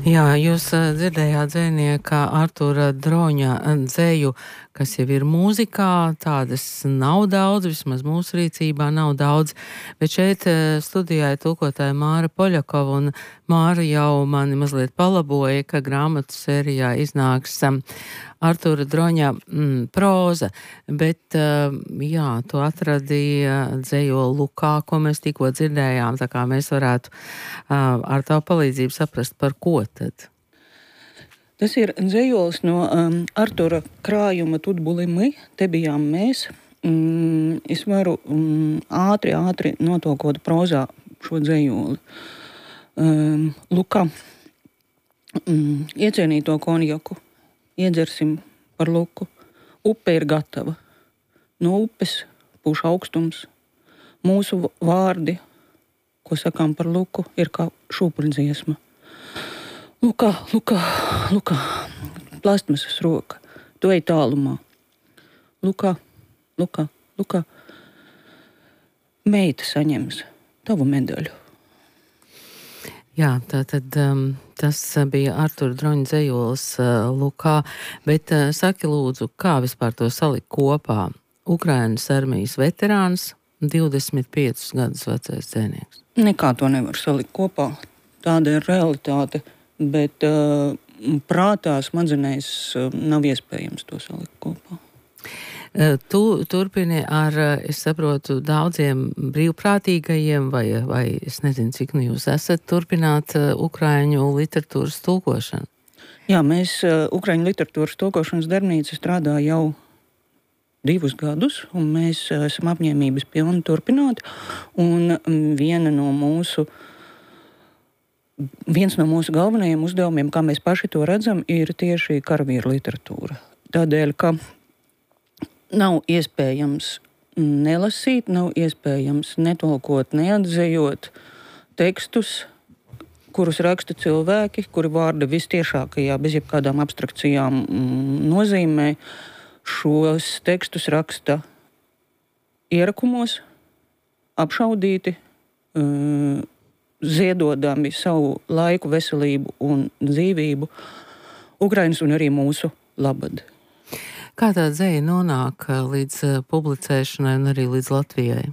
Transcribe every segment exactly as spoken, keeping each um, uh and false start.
Jā, jūs uh, dzirdējāt dzejnieka Artūra Droņa dzeju, kas jau ir mūzikā. Tādas nav daudz, vismaz mūsu rīcībā nav daudz. Bet šeit uh, studijā ir tulkotāja Māra Poļakova, un Māra jau mani mazliet palaboja, ka grāmatu sērijā iznāks um, Artūra Droņa mm, próza. Bet, uh, jā, to atradīja dzejo Lukā, ko mēs tikko dzirdējām, tā kā mēs varētu uh, ar tavu palīdzību saprast, par ko tad. Tas ir dzejols no um, Artūra krājuma Tutbulimi, te bijām mēs. Mm, es varu mm, ātri, ātri notolkot prozā šo dzejoli. Um, Lukā, mm, iecienīto konjaku, iedzersim par luku. Upe ir gatava. No upes pūš augstums. Mūsu vārdi, ko sakām par luku, ir kā šūpuļdziesma. Lukā, Lukā, Lukā, plastmasas roka, tu ej tālumā. Lukā, Lukā, Lukā, meita saņems tavu medaļu. Jā, tā tad um, tas bija Artūra Droņa dzejols uh, Lukā, bet uh, saki lūdzu, kā vispār to salikt kopā? Ukrainas armijas veterāns, divdesmit piecus gadus vecais dzejnieks. Nekā to nevar salikt kopā, tāda ir realitāte. Bet uh, prātā, smadzenēs uh, nav iespējams to salikt kopā. Tu turpini ar, es saprotu, daudziem brīvprātīgajiem, vai, vai es nezinu, cik nu jūs esat, turpināt uh, ukraiņu literatūras tulkošanu. Jā, mēs uh, ukraiņu literatūras tulkošanas darbnīca strādā jau divus gadus, un mēs uh, esam apņēmības pilni turpināt. Un um, viena no mūsu Viens no mūsu galvenajiem uzdevumiem, kā mēs paši to redzam, ir tieši karavīru literatūra. Tādēļ, ka nav iespējams nelasīt, nav iespējams netolkot, neatzejot tekstus, kurus raksta cilvēki, kuri vārda vistiešākajā, bez jebkādām abstrakcijām nozīmē. Šos tekstus raksta ierakumos, apšaudīti, uh, ziedodami savu laiku, veselību un dzīvību Ukrainas un arī mūsu labad. Kā tā dzeja nonāk līdz publicēšanai un arī līdz Latvijai?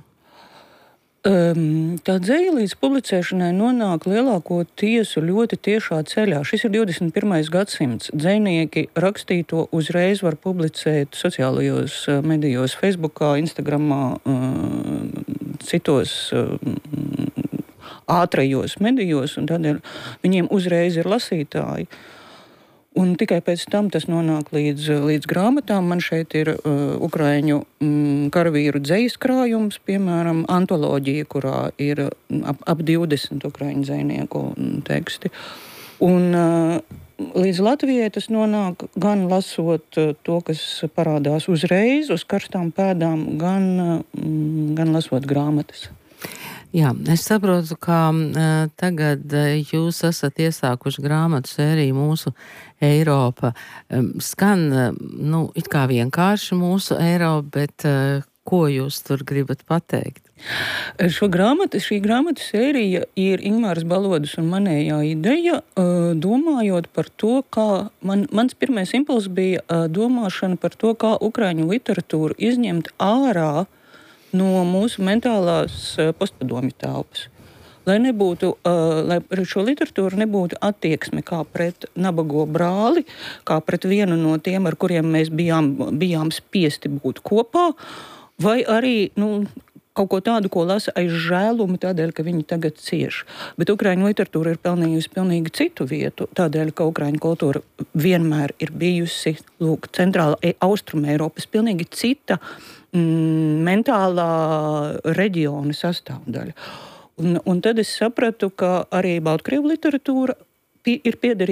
Um, tā dzeja līdz publicēšanai nonāk lielāko tiesu ļoti tiešā ceļā. Šis ir divdesmit pirmais gadsimts. Dzejnieki rakstīto uzreiz var publicēt sociālajos medijos, Facebookā, Instagramā, uh, citos uh, ātrajos medijos, un tādēļ viņiem uzreiz ir lasītāji. Un tikai pēc tam tas nonāk līdz, līdz grāmatām. Man šeit ir uh, ukraiņu mm, karavīru dzejas krājums, piemēram, antoloģija, kurā ir ap, ap divdesmit ukraiņu dzejnieku teksti. Un uh, līdz Latvijai tas nonāk gan lasot uh, to, kas parādās uzreiz uz karstām pēdām, gan, uh, gan lasot grāmatas. Jā, es saprotu, ka uh, tagad uh, jūs esat iesākuši grāmatu sēriju Mūsu Eiropa. Um, skan, uh, nu, it kā vienkārši Mūsu Eiropa, bet uh, ko jūs tur gribat pateikt? Šo grāmatu, šī grāmatu sērija ir Ingmāras Balodas un manējā ideja, uh, domājot par to, kā man, mans pirmais impulss bija uh, domāšana par to, kā ukraiņu literatūru izņemt ārā no mūsu mentālās postpadomju telpas. Lai nebūtu, uh, lai šo literatūru nebūtu attieksme kā pret nabago brāli, kā pret vienu no tiem, ar kuriem mēs bijām, bijām spiesti būt kopā, vai arī, nu, kaut ko tādu, ko lasa aiz žēlumu, tādēļ, ka viņi tagad cieš. Bet ukraiņu literatūra ir pelnījusi pilnīgi citu vietu, tādēļ, ka ukraiņu kultūra vienmēr ir bijusi, lūk, centrāla Austruma Eiropas pilnīgi cita mm, mentālā reģiona sastāvdaļa. Un, un tad es sapratu, ka arī Baltkrievu literatūra ir piederīga